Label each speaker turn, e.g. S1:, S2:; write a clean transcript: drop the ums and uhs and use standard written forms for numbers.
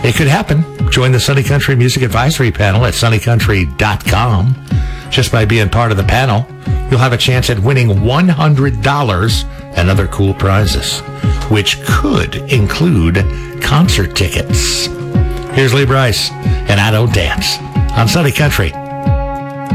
S1: It could happen. Join the Sunny Country Music Advisory Panel at sunnycountry.com. Just by being part of the panel, you'll have a chance at winning $100 and other cool prizes, which could include concert tickets. Here's Lee Brice, and I Don't Dance on Sunny Country